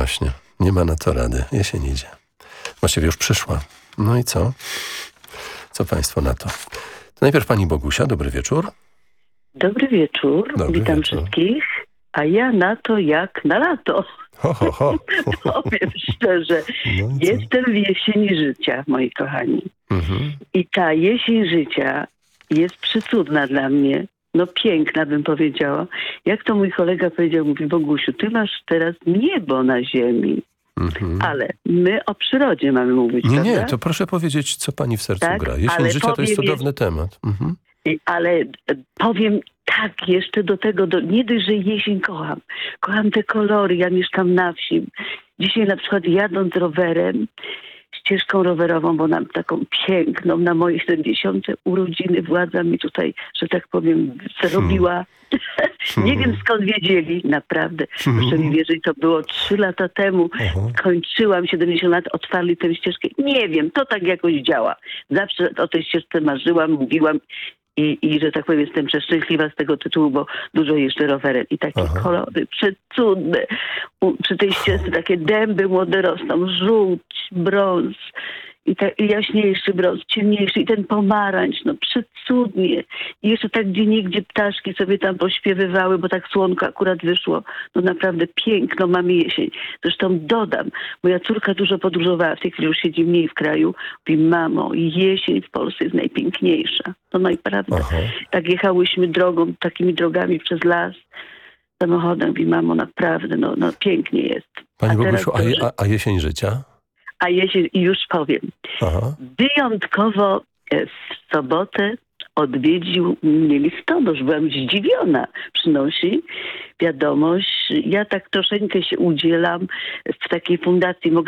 właśnie. Nie ma na to rady. Jesień idzie. Właściwie już przyszła. No i co? Co państwo na to? To najpierw pani Bogusia. Dobry wieczór. Dobry wieczór. Witam wszystkich. A ja na to jak na lato. Ho, ho, ho. Powiem szczerze. No jestem w jesieni życia, moi kochani. I ta jesień życia jest przecudna dla mnie. No piękna, bym powiedziała. Jak to mój kolega powiedział, mówi: Bogusiu, ty masz teraz niebo na ziemi. Ale my o przyrodzie mamy mówić, Nie, prawda? nie, to proszę powiedzieć, co pani w sercu Tak, gra. Jesień ale życia to jest powiem cudowny temat. Ale powiem tak jeszcze do tego, nie dość, że jesień kocham. Kocham te kolory, ja mieszkam na wsi. Dzisiaj na przykład jadąc rowerem, ścieżką rowerową, bo nam taką piękną, na moje 70. urodziny władza mi tutaj, że tak powiem, zrobiła. Nie wiem skąd wiedzieli, naprawdę. Proszę mi wierzyć, to było 3 lata temu. Kończyłam 70 lat, otwarli tę ścieżkę. Nie wiem, to tak jakoś działa. Zawsze o tej ścieżce marzyłam, mówiłam. I że tak powiem, jestem przeszczęśliwa z tego tytułu, bo dużo jeżdżę rowerem. I takie kolory przecudne. Przy tej ścieżce takie dęby młode rosną, żółć, brąz. I jaśniejszy brąz, ciemniejszy. I ten pomarańcz, no przecudnie. I jeszcze tak gdzieniegdzie ptaszki sobie tam pośpiewywały, bo tak słonko akurat wyszło. No naprawdę piękno, mamy jesień. Zresztą dodam, moja córka dużo podróżowała, w tej chwili już siedzi mniej w kraju. Mówi: mamo, jesień w Polsce jest najpiękniejsza. No naprawdę. Tak jechałyśmy takimi drogami przez las, samochodem. Mówi: mamo, naprawdę, no pięknie jest. Pani Bogusiu, a jesień życia? A jesień, i już powiem. Wyjątkowo w sobotę odwiedził mnie listonosz. Byłam zdziwiona. Przynosi wiadomość. Ja tak troszeczkę się udzielam w takiej fundacji. Mogę